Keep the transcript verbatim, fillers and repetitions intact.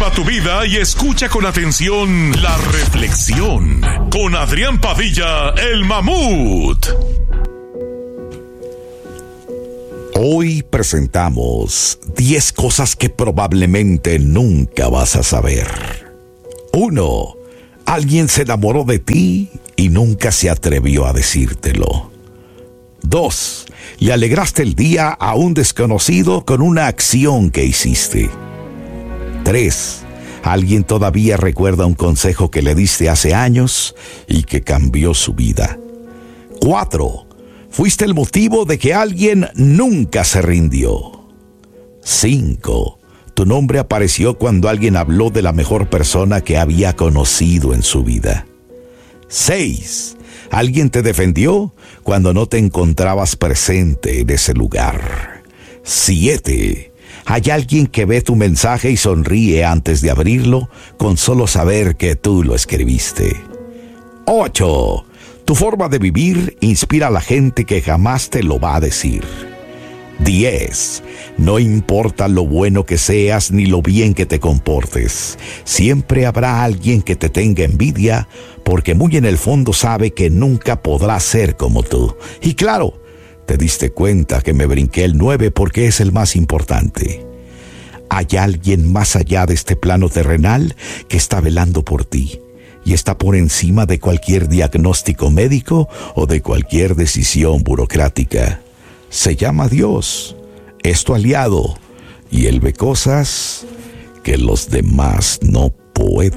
Observa tu vida y escucha con atención la reflexión con Adrián Padilla, el mamut. Hoy presentamos diez cosas que probablemente nunca vas a saber. uno. Alguien se enamoró de ti y nunca se atrevió a decírtelo. dos. Le alegraste el día a un desconocido con una acción que hiciste. tres. Alguien todavía recuerda un consejo que le diste hace años y que cambió su vida. cuatro. Fuiste el motivo de que alguien nunca se rindió. cinco. Tu nombre apareció cuando alguien habló de la mejor persona que había conocido en su vida. seis. Alguien te defendió cuando no te encontrabas presente en ese lugar. siete. Hay alguien que ve tu mensaje y sonríe antes de abrirlo con solo saber que tú lo escribiste. ocho. Tu forma de vivir inspira a la gente que jamás te lo va a decir. diez. No importa lo bueno que seas ni lo bien que te comportes, siempre habrá alguien que te tenga envidia porque muy en el fondo sabe que nunca podrá ser como tú. Y claro, te diste cuenta que me brinqué el nueve porque es el más importante. Hay alguien más allá de este plano terrenal que está velando por ti y está por encima de cualquier diagnóstico médico o de cualquier decisión burocrática. Se llama Dios, es tu aliado, y Él ve cosas que los demás no pueden